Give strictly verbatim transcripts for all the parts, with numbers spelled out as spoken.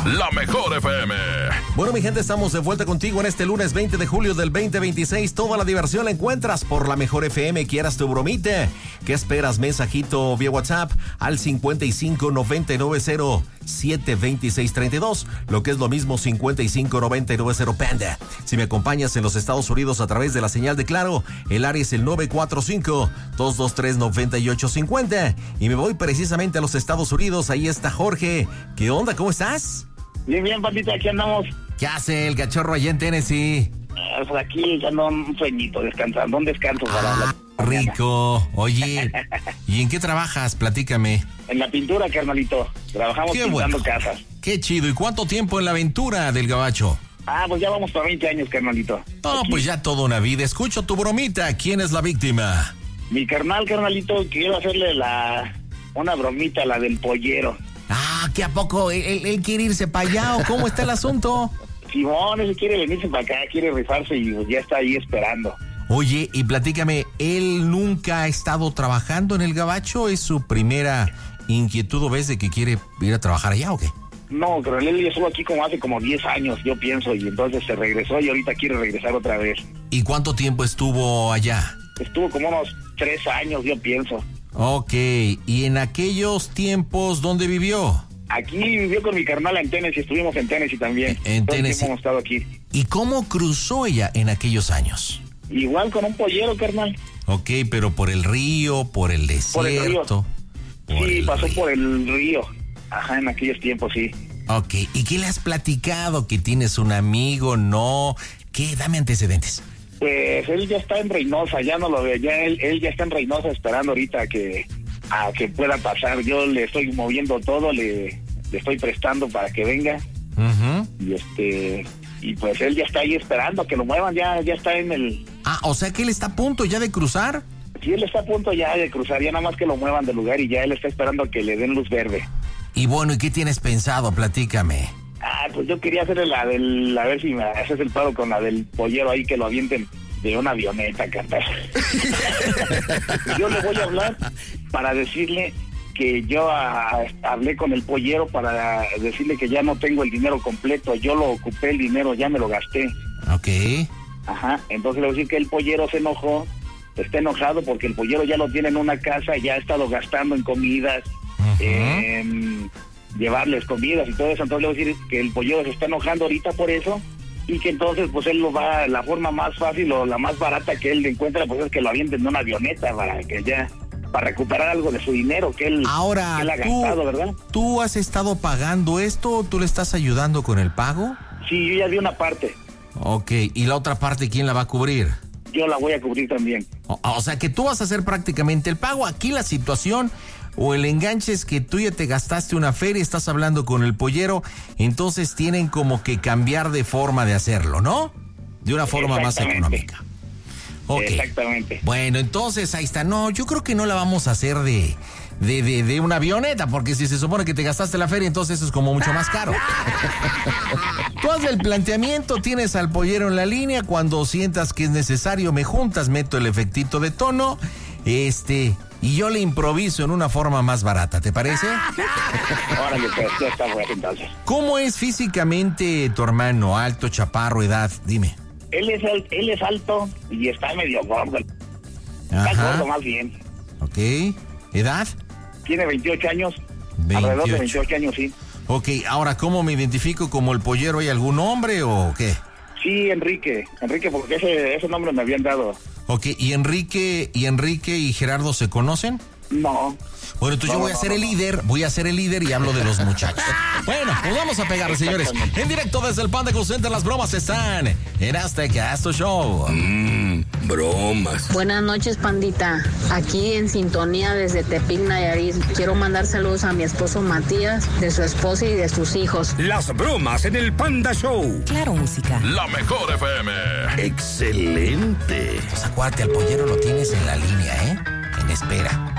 La Mejor F M. Bueno, mi gente, estamos de vuelta contigo en este lunes veinte de julio del veinte veintiséis. Toda la diversión la encuentras por La Mejor F M. ¿Quieras tu bromita? ¿Qué esperas? Mensajito vía WhatsApp al cincuenta y cinco noventa y nueve cero siete veintiséis treinta y dos. Lo que es lo mismo, cincuenta y cinco noventa y nueve cero Panda. Si me acompañas en los Estados Unidos a través de la señal de Claro, el área es el nueve cuatro cinco, dos dos tres, nueve ocho cinco cero. Y me voy precisamente a los Estados Unidos. Ahí está Jorge. ¿Qué onda? ¿Cómo estás? Bien, bien, pandita, aquí andamos. ¿Qué hace el cachorro allá en Tennessee? Eh, pues aquí echando un sueñito, descansando, un descanso para Ah, la... rico. Oye, ¿y en qué trabajas? Platícame. En la pintura, carnalito. Trabajamos Qué pintando bueno. casas. Qué chido. ¿Y cuánto tiempo en la aventura del gabacho? Ah, pues ya vamos para veinte años, carnalito. No, Aquí. pues ya toda una vida. Escucho tu bromita. ¿Quién es la víctima? Mi carnal, carnalito, quiero hacerle la... una bromita, la del pollero. Ah, ¿que a poco él, él- él quiere irse para allá o cómo está el asunto? Simón, ese quiere venirse para acá, quiere rifarse y pues ya está ahí esperando. Oye, y platícame, ¿él nunca ha estado trabajando en el gabacho? ¿Es su primera inquietud o ves de que quiere ir a trabajar allá o qué? No, pero él ya estuvo aquí como hace como diez años, yo pienso, y entonces se regresó y ahorita quiere regresar otra vez. ¿Y cuánto tiempo estuvo allá? Estuvo como unos tres años, yo pienso. Ok, ¿y en aquellos tiempos dónde vivió? Aquí vivió con mi carnal en Tennessee, estuvimos en Tennessee también. En Todo el Tennessee. tiempo hemos estado aquí. ¿Y cómo cruzó ella en aquellos años? Igual con un pollero, carnal. Ok, pero por el río, por el desierto. Por el río. por Sí, el pasó río. por el río. Ajá, en aquellos tiempos, sí. Ok, ¿y qué le has platicado? ¿Que tienes un amigo? ¿No? ¿Qué? Dame antecedentes. Pues él ya está en Reynosa, ya no lo veo, ya él, él ya está en Reynosa esperando ahorita a que, a que pueda pasar. Yo le estoy moviendo todo, le, le estoy prestando para que venga. Ujú. Y este, y pues él ya está ahí esperando que lo muevan, ya, ya está en el... Ah, o sea que él está a punto ya de cruzar. Sí, él está a punto ya de cruzar, ya nada más que lo muevan del lugar y ya él está esperando a que le den luz verde. Y bueno, ¿y qué tienes pensado? Platícame. Ah, pues yo quería hacerle la del, a ver si me haces el paro con la del pollero ahí, que lo avienten de una avioneta, cantar. Yo le voy a hablar para decirle que yo a, hablé con el pollero para decirle que ya no tengo el dinero completo, yo lo ocupé el dinero, ya me lo gasté. Ok. Ajá, entonces le voy a decir que el pollero se enojó, está enojado porque el pollero ya lo tiene en una casa, ya ha estado gastando en comidas, Ujú. en llevarles comidas y todo eso. Entonces le voy a decir que el pollero se está enojando ahorita por eso y que entonces pues él lo va, la forma más fácil o la más barata que él encuentra pues es que lo avienten de una avioneta para que ya, para recuperar algo de su dinero que él, Ahora, que él ha ¿tú, gastado, ¿verdad? ¿tú has estado pagando esto o tú le estás ayudando con el pago? Sí, yo ya di una parte, Ok, ¿y la otra parte quién la va a cubrir? yo la voy a cubrir también. O, o sea que tú vas a hacer prácticamente el pago. Aquí la situación o el enganche es que tú ya te gastaste una feria, estás hablando con el pollero, entonces tienen como que cambiar de forma de hacerlo, ¿no? De una forma más Exactamente. económica. Ok. Exactamente. Bueno, entonces ahí está. No, yo creo que no la vamos a hacer de, de, de, de una avioneta, porque si se supone que te gastaste la feria, entonces eso es como mucho más caro. Tú haces el planteamiento, tienes al pollero en la línea, cuando sientas que es necesario me juntas, meto el efectito de tono, este, y yo le improviso en una forma más barata, ¿te parece? Órale, pues ya está bueno entonces. ¿Cómo es físicamente tu hermano? Alto, chaparro, edad, dime. Él es, el- él es alto y está medio gordo. Está Ajá. gordo más bien. Ok. ¿Edad? Tiene veintiocho años. Alrededor de veintiocho. veintiocho años, sí. Ok, ahora, ¿cómo me identifico como el pollero? ¿Hay algún nombre o qué? Sí, Enrique. Enrique, porque ese, ese nombre me habían dado. Ok, ¿y Enrique, y Enrique y Gerardo se conocen? No. Bueno, entonces yo No, voy a no, ser no, el no. líder, voy a ser el líder y hablo de los muchachos. Bueno, pues vamos a pegar, señores. Exactamente. En directo desde el Panda Call Center, las bromas están en Azteca Show. Mmm, bromas. Buenas noches, pandita. Aquí en sintonía desde Tepic, Nayarit. Quiero mandar saludos a mi esposo Matías, de su esposa y de sus hijos. Las bromas en el Panda Show. Claro, música. La Mejor F M. Excelente. Pues acuérdate, al pollero lo tienes en la línea, ¿eh? En espera.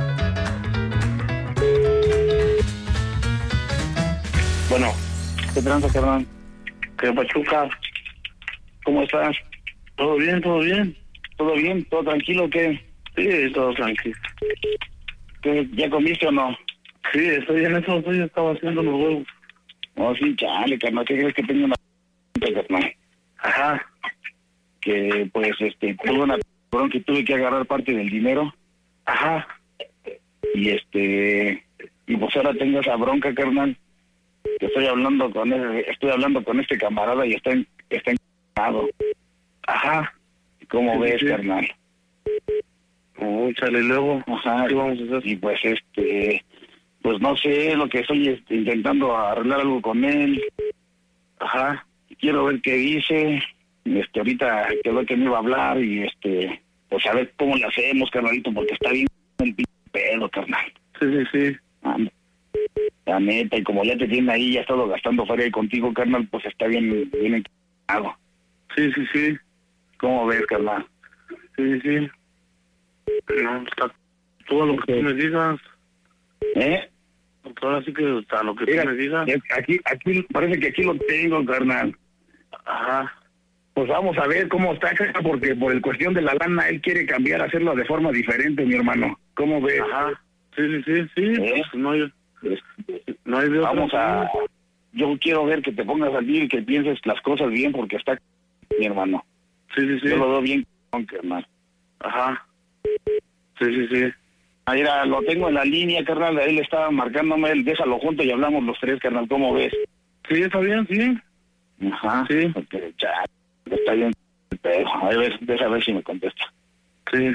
Bueno, ¿qué tranza, carnal? ¿Qué pachuca? ¿Cómo estás? ¿Todo bien, todo bien? ¿Todo bien? ¿Todo tranquilo? ¿Qué? Sí, todo tranquilo. ¿Qué? ¿Ya comiste o no? Sí, estoy en eso, estoy, estaba haciendo los huevos. No, sí, chale, carnal, ¿qué crees que tengo una carnal? Ajá. Que, pues, este, tuve una bronca y tuve que agarrar parte del dinero. Ajá. Y, este, y pues ahora tengo esa bronca, carnal. Que estoy hablando con ese, estoy hablando con este camarada y está en, está encarnado. Ajá. ¿Cómo Sí, ves, sí. carnal? Oh, chale, luego. Ajá. ¿Qué vamos a hacer? Y pues, este, pues no sé, lo que estoy este, intentando arreglar algo con él. Ajá. Quiero ver qué dice. Este, ahorita quedó que me iba a hablar y, este, pues a ver cómo le hacemos, carnalito, porque está bien el p*** pedo, carnal. Sí, sí, sí. Ah, la neta, y como ya te tiene ahí, ya ha estado gastando feria ahí contigo, carnal, pues está bien, bien encarnado. Sí, sí, sí. ¿Cómo ves, carnal? Sí, sí, sí. No, está todo lo que tú me digas. ¿Eh? Ahora sí que está lo que Mira, tú me digas. aquí, aquí, parece que aquí lo tengo, carnal. Ajá. Pues vamos a ver cómo está, carnal, porque por el cuestión de la lana, él quiere cambiar, hacerlo de forma diferente, mi hermano. ¿Cómo ves? Ajá. Sí, sí, sí, sí. ¿Eh? Pues no hay, Este, no hay de otra. Vamos a... Yo quiero ver que te pongas al día y que pienses las cosas bien, porque está mi hermano. Sí, sí, sí. Yo lo veo bien, carnal. Ajá. Sí, sí, sí. Ah, mira, lo tengo en la línea, carnal. Él estaba marcándome, él, déjalo junto y hablamos los tres, carnal. ¿Cómo ves? Sí, está bien, sí. Ajá. Sí. Porque, cha, está bien el pedo. A ver, deja ver si me contesta. Sí.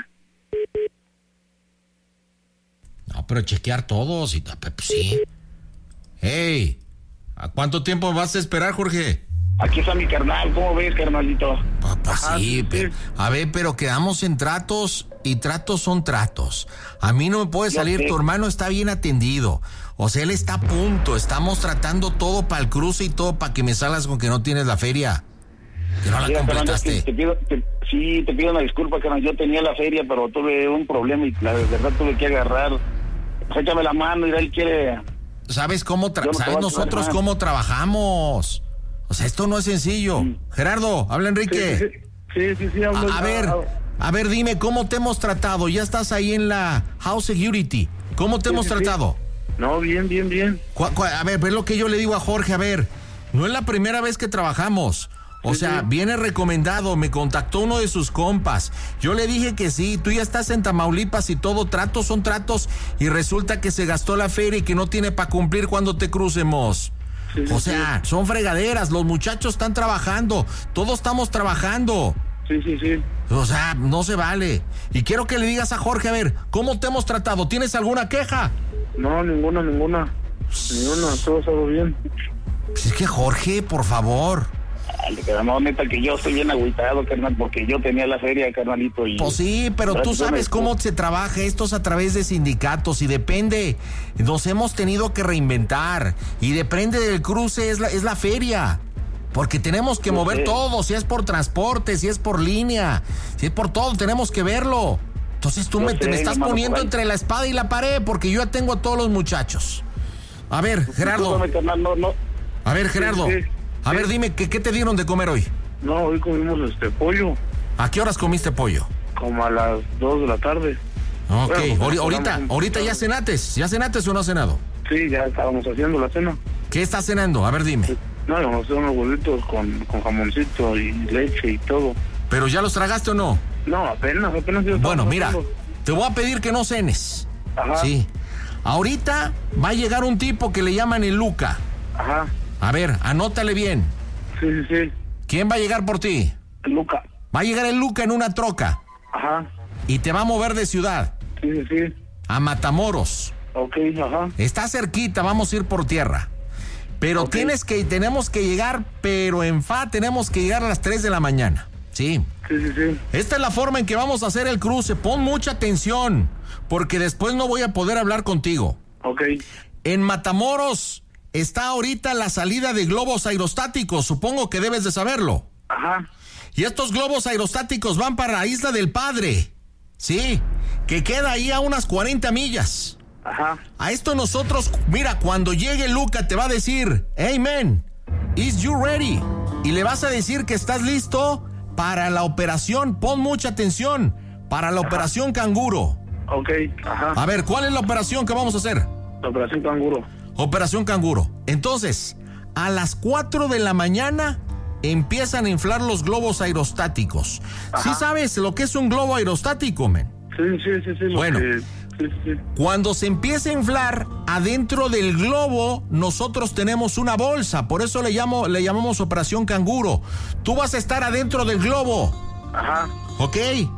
No, pero chequear todos y pues sí. Hey, ¿a cuánto tiempo vas a esperar, Jorge? Aquí está mi carnal. ¿Cómo ves, carnalito? Pues, pues Ajá, sí, sí, pero, sí. a ver, pero quedamos en tratos y tratos son tratos. A mí no me puede Yo salir, sé. tu hermano está bien atendido. O sea, él está a punto. Estamos tratando todo para el cruce y todo para que me salgas con que no tienes la feria. Que no la Mira, carnal, es que completaste. te pido, te- sí, te pido una disculpa, carnal. Yo tenía la feria, pero tuve un problema y la verdad tuve que agarrar. Pues échame la mano y él quiere... ¿Sabes cómo tra- Yo no te ¿Sabes voy a nosotros trabajar. cómo trabajamos? O sea, esto no es sencillo. Gerardo, habla Enrique. Sí, sí, sí, sí, sí, hablo- A, a ver, a ver, dime, ¿cómo te hemos tratado? Ya estás ahí en la House Security. ¿Cómo te Sí, hemos sí, sí. tratado? No, bien, bien, bien. Cu- cu- a ver, ve lo que yo le digo a Jorge, a ver, no es la primera vez que trabajamos. O Sí, sea, sí. viene recomendado, me contactó uno de sus compas. Yo le dije que sí, tú ya estás en Tamaulipas y todo, tratos son tratos, y resulta que se gastó la feria y que no tiene para cumplir cuando te crucemos. Sí, sí, O sea, son fregaderas, los muchachos están trabajando, todos estamos trabajando. Sí, sí, sí. O sea, no se vale. Y quiero que le digas a Jorge, a ver, ¿cómo te hemos tratado? ¿Tienes alguna queja? No, ninguna, ninguna. Ninguna, todo salió bien. Pues es que Jorge, por favor. Dale, carnal, no, neta, que yo estoy bien agüitado, carnal, porque yo tenía la feria, carnalito, y... Pues sí, pero tú sabes cómo se trabaja esto es a través de sindicatos y depende. Nos hemos tenido que reinventar y depende del cruce, es la, es la feria. Porque tenemos que Yo mover sé. todo, si es por transporte, si es por línea, si es por todo, tenemos que verlo. Entonces tú Yo me, te sé, me estás hermano, poniendo por ahí. entre la espada y la pared porque yo ya tengo a todos los muchachos. A ver, Gerardo, Discúlpame, carnal, no, no. a ver, Gerardo, sí, a sí. ver, dime, ¿qué, ¿qué te dieron de comer hoy? No, hoy comimos este pollo, ¿A qué horas comiste pollo? como a las dos de la tarde. Ok, Bueno, pues, ahori- nos ahorita, tomamos un ahorita ya poquito. cenates, ¿ya cenates o no has cenado? Sí, ya estábamos haciendo la cena. ¿Qué estás cenando? A ver, dime. No, íbamos a hacer unos huevitos con, con jamoncito y leche y todo. ¿Pero ya los tragaste o no? No, apenas, apenas. ya Bueno, estábamos mira, haciendo. te voy a pedir que no cenes. Ajá. Sí. Ahorita va a llegar un tipo que le llaman el Luca. Ajá. A ver, anótale bien. Sí, sí, sí. ¿Quién va a llegar por ti? Luca. Va a llegar el Luca en una troca Ajá. y te va a mover de ciudad Sí, sí, sí. a Matamoros. Ok, ajá. Está cerquita, vamos a ir por tierra. Pero Ok. tienes que, tenemos que llegar, pero en fa, tenemos que llegar a las tres de la mañana. Sí. Sí, sí, sí. Esta es la forma en que vamos a hacer el cruce. Pon mucha atención, porque después no voy a poder hablar contigo. Ok. En Matamoros está ahorita la salida de globos aerostáticos. Supongo que debes de saberlo. Ajá. Y estos globos aerostáticos van para la Isla del Padre. Sí, que queda ahí a unas cuarenta millas. Ajá. A esto nosotros, mira, cuando llegue Luca te va a decir, hey man, is you ready? Y le vas a decir que estás listo para la operación, pon mucha atención, para la operación Canguro. Ok, ajá. A ver, ¿cuál es la operación que vamos a hacer? La operación canguro. Operación Canguro. Entonces, a las cuatro de la mañana empiezan a inflar los globos aerostáticos. Ajá. ¿Sí sabes lo que es un globo aerostático, men? Sí, sí, sí, sí. Bueno, que, sí, sí. Cuando se empieza a inflar, adentro del globo nosotros tenemos una bolsa, por eso le, llamo, le llamamos Operación Canguro. Tú vas a estar adentro del globo. Ajá. ¿Ok?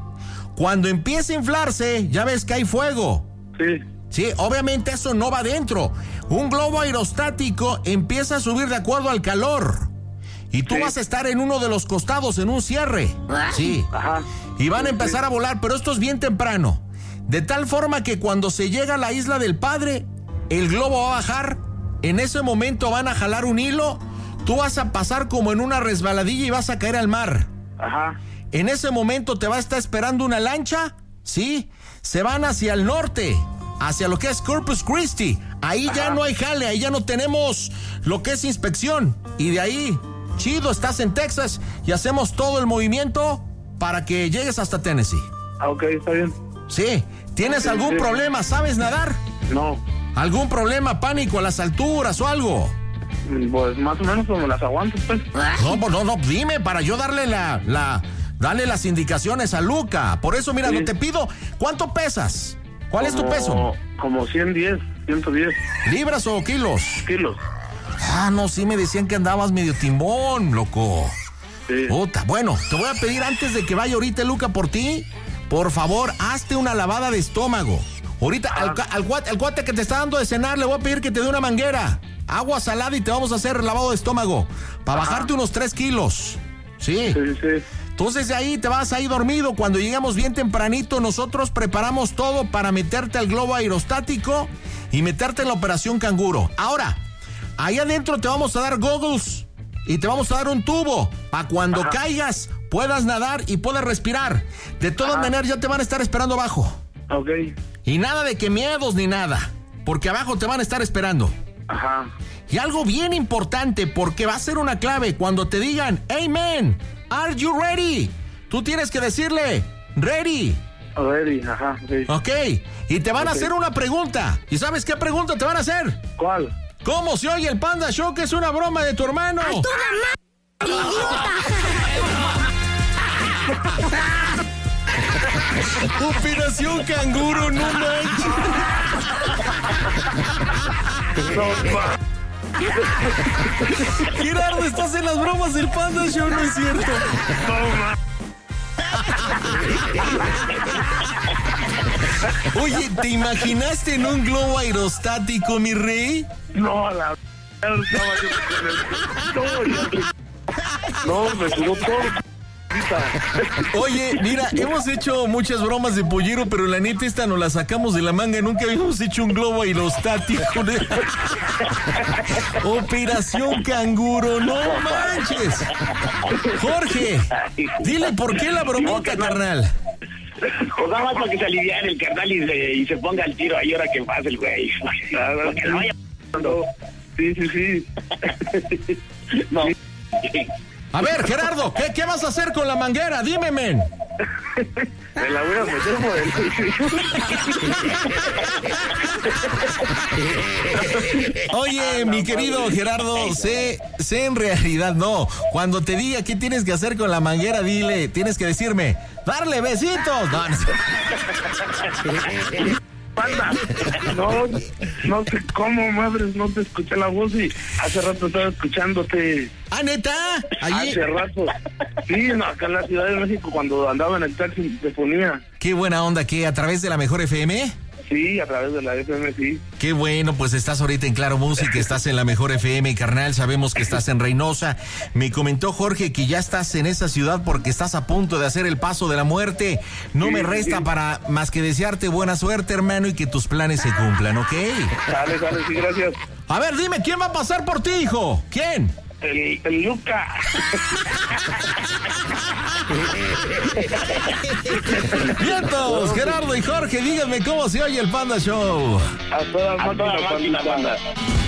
Cuando empieza a inflarse, ya ves que hay fuego. Sí. Sí, obviamente eso no va adentro. Un globo aerostático empieza a subir de acuerdo al calor. Y tú sí. vas a estar en uno de los costados, en un cierre. Sí. Ajá. Y van a empezar a volar, pero esto es bien temprano. De tal forma que cuando se llega a la isla del Padre, el globo va a bajar. En ese momento van a jalar un hilo. Tú vas a pasar como en una resbaladilla y vas a caer al mar. Ajá. En ese momento te va a estar esperando una lancha. Sí. Se van hacia el norte, hacia lo que es Corpus Christi. Ahí Ajá. ya no hay jale, ahí ya no tenemos lo que es inspección. Y de ahí, chido, estás en Texas y hacemos todo el movimiento para que llegues hasta Tennessee. Ah, ok, está bien. Sí. ¿Tienes sí, algún sí. problema? ¿Sabes nadar? No. ¿Algún problema, pánico a las alturas o algo? Pues más o menos como las aguanto, pues. No, no, no, dime para yo darle la, la, darle las indicaciones a Luca. Por eso, mira, sí. no te pido, ¿cuánto pesas? ¿Cuál como, es tu peso? Como ciento diez, ciento diez. ¿Libras o kilos? Kilos. Ah, no, sí me decían que andabas medio timbón, loco. Sí. Puta, bueno, te voy a pedir antes de que vaya ahorita Luca por ti, por favor, hazte una lavada de estómago. Ahorita ah. al, al, cuate, al cuate que te está dando de cenar le voy a pedir que te dé una manguera, agua salada y te vamos a hacer lavado de estómago para Ajá. bajarte unos tres kilos. Sí. Sí, sí. Entonces de ahí te vas ahí dormido. Cuando lleguemos bien tempranito, nosotros preparamos todo para meterte al globo aerostático y meterte en la Operación Canguro. Ahora, ahí adentro te vamos a dar goggles y te vamos a dar un tubo para cuando Ajá. caigas puedas nadar y puedas respirar. De todas Ajá. maneras ya te van a estar esperando abajo. Ok. Y nada de que miedos ni nada, porque abajo te van a estar esperando. Ajá. Y algo bien importante, porque va a ser una clave cuando te digan, hey man, are you ready? Tú tienes que decirle, ready. Ready, ajá. Sí. Ok, y te van okay. a hacer una pregunta. ¿Y sabes qué pregunta te van a hacer? ¿Cuál? ¿Cómo se oye el Panda Show, que es una broma de tu hermano? ¡A tu mamá, idiota! Operación Canguro, no manches. Gerardo, estás en las bromas del Panda Show, ¿no es cierto? Oye, ¿te imaginaste en un globo aerostático, mi rey? No, a la... No, me sudó todo. Oye, mira, hemos hecho muchas bromas de pollero, pero la neta esta nos la sacamos de la manga. Nunca habíamos hecho un globo aerostático. Operación Canguro, no manches. Jorge, dile por qué la bromita, no, carnal. Pues nada más para que se aliviane el carnal y se, y se ponga al tiro ahí ahora que pase el güey. Para que no vaya... Sí, sí, sí. No. A ver, Gerardo, ¿qué, ¿qué vas a hacer con la manguera? Dime, men. Me la voy a meter por el... Oye, mi querido Gerardo, sé, sé en realidad, no. Cuando te diga qué tienes que hacer con la manguera, dile, tienes que decirme, darle besitos. No, no. Panda, no, no sé cómo, madres, no te escuché la voz y hace rato estaba escuchándote. ¿Ah, neta? ¿Allí? Hace rato. Sí, no, acá en la Ciudad de México, cuando andaba en el taxi, te ponía. Qué buena onda, ¿qué? ¿A través de la Mejor F M? Sí, a través de la F M, sí. Qué bueno, pues estás ahorita en Claro Música, estás en la Mejor F M, carnal, sabemos que estás en Reynosa. Me comentó Jorge que ya estás en esa ciudad porque estás a punto de hacer el paso de la muerte. No sí, me resta sí. para más que desearte buena suerte, hermano, y que tus planes se cumplan, ¿ok? Dale, dale, sí, gracias. A ver, dime, ¿quién va a pasar por ti, hijo? ¿Quién? El, el Luca. Vientos, Gerardo y Jorge, díganme cómo se oye el Panda Show. A toda máquina, Panda.